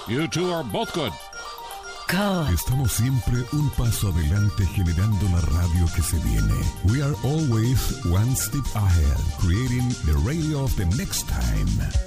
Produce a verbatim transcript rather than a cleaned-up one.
You two are both good. Go. Estamos siempre un paso adelante generando la radio que se viene. We are always one step ahead, creating the radio of the next time.